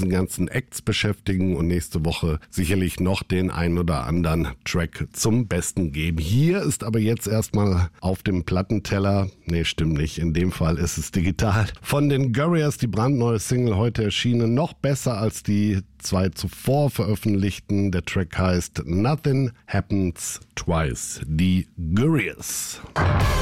diesen ganzen Acts beschäftigen und nächste Woche sicherlich noch den ein oder anderen Track zum Besten geben. Hier ist aber jetzt erstmal auf dem Plattenteller, nee, stimmt nicht, in dem Fall ist es digital, von den Gorillaz die brandneue Single heute erschienen, noch besser als die 2 zuvor veröffentlichten. Der Track heißt Nothing Happens Twice, die Gorillaz.